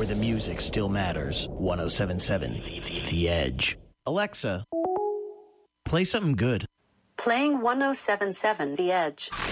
where the music still matters. 107.7 The Edge. Alexa, play something good. Playing 107.7 The Edge.